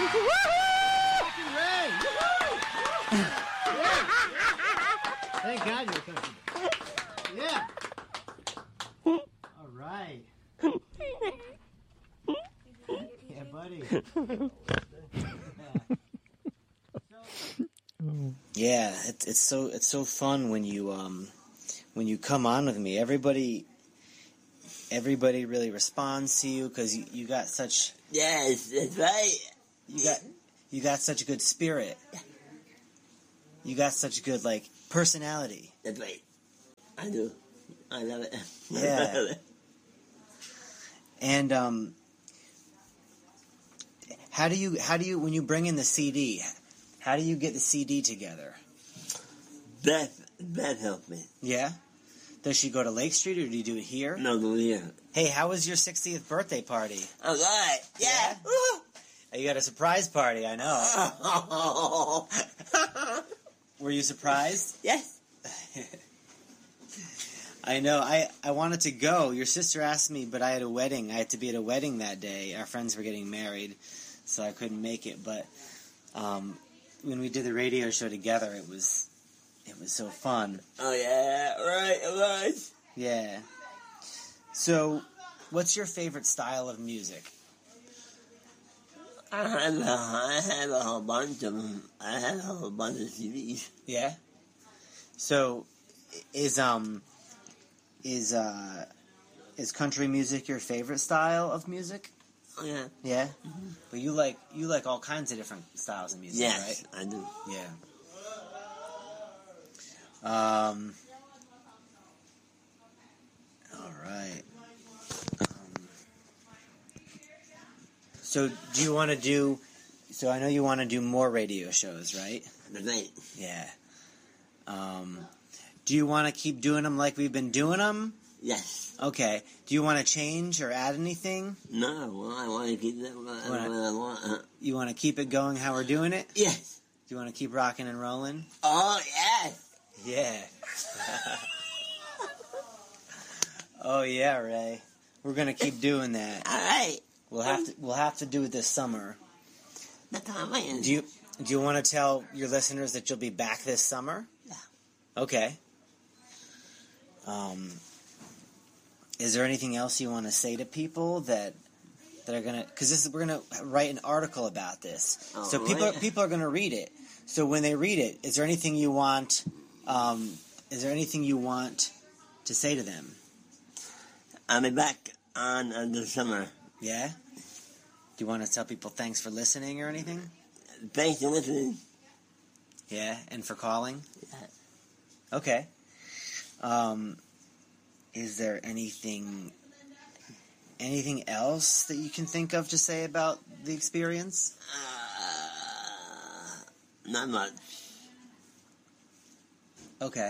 Rockin' Ray! Yeah. Thank God you're comfortable. Yeah. All right. Yeah, buddy. Yeah, it's so fun when you come on with me. Everybody really responds to you because you got such. Yes, that's right. You got such a good spirit. You got such good personality. That's right. I do. I love it. Yeah. I love it. And how do you when you bring in the CD? How do you get the CD together? Beth helped me. Yeah. Does she go to Lake Street or do you do it here? No, go here. Hey, how was your 60th birthday party? All right. Yeah. You got a surprise party, I know. Were you surprised? Yes. I know. I wanted to go. Your sister asked me, but I had a wedding. I had to be at a wedding that day. Our friends were getting married, so I couldn't make it. But when we did the radio show together, it was so fun. Oh, yeah. Right. It was. Yeah. So, what's your favorite style of music? I have a whole bunch of them. I have a whole bunch of CDs. Yeah. So, is country music your favorite style of music? Oh, yeah. Yeah. Mm-hmm. But you like all kinds of different styles of music, Yes, right? I do. Yeah. All right. So do you want to do? So I know you want to do more radio shows, right? That's right. Yeah. Do you want to keep doing them like we've been doing them? Yes. Okay. Do you want to change or add anything? No, well, I want to keep that. I want. You want to keep it going how we're doing it? Yes. Do you want to keep rocking and rolling? Oh, yes. Yeah. Oh yeah, Ray. We're gonna keep doing that. All right. We'll have to do it this summer. That's how I'm waiting. Do you want to tell your listeners that you'll be back this summer? Yeah. Okay. Is there anything else you want to say to people that are gonna? Because we're gonna write an article about this, so people are gonna read it. So when they read it, is there anything you want? Is there anything you want to say to them? I'll be back on the summer. Yeah? Do you want to tell people thanks for listening or anything? Thanks for listening. Yeah, and for calling? Yeah. Okay. Is there anything else that you can think of to say about the experience? Not much. Okay.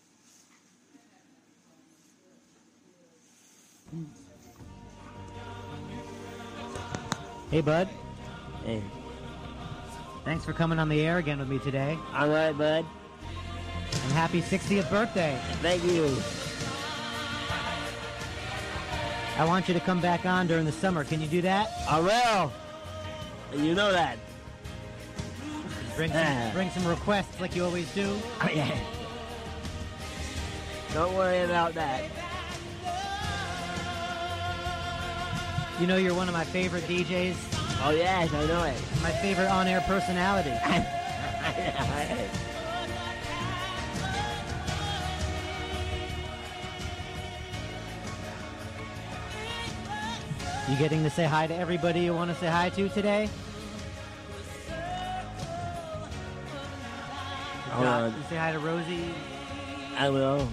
Hey, bud. Hey. Thanks for coming on the air again with me today. All right, bud. And happy 60th birthday. Thank you. I want you to come back on during the summer. Can you do that? I will. You know that. Bring some requests like you always do. Oh, yeah. Don't worry about that. You know you're one of my favorite DJs. Oh, yes, I know it. My favorite on-air personality. You getting to say hi to everybody you want to say hi to today? You say hi to Rosie? I will.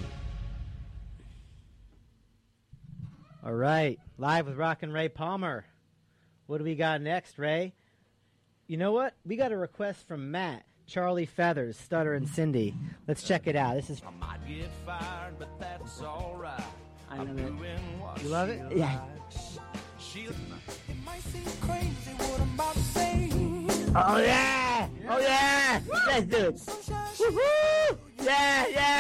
All right. Live with Rockin' Ray Palmer. What do we got next, Ray? You know what? We got a request from Matt, Charlie Feathers, Stutter and Cindy. Let's check it out. This is... I might get fired, but that's all right. I love it. You love it? Yeah. It might seem crazy what I'm about to say. Oh, yeah. Oh, yeah. Let's do it. Woohoo. Yeah, yeah.